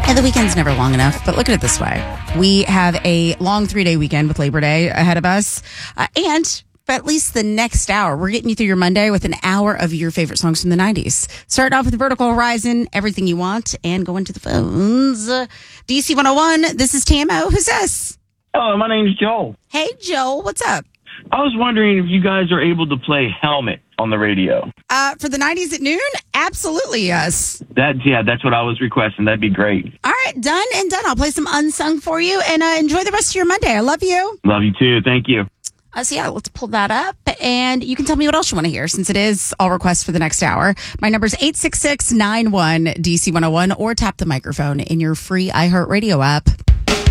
And the weekend's never long enough, but look at it this way. We have a long 3-day weekend with Labor Day ahead of us. And for at least the next hour, we're getting you through your Monday with an hour of your favorite songs from the 90s. Starting off with Vertical Horizon, Everything You Want, and going to the phones. DC 101, this is Tamo. Who's this? Hello, my name's Joel. Hey, Joel. What's up? I was wondering if you guys are able to play Helmet on the radio. For the 90s at noon? Absolutely, yes. That's what I was requesting. That'd be great. All right, done and done. I'll play some Unsung for you, and enjoy the rest of your Monday. I love you. Love you too. Thank you. So yeah, let's pull that up, and you can tell me what else you want to hear, since it is all requests for the next hour. My number is 866-91-DC101, or tap the microphone in your free iHeartRadio app.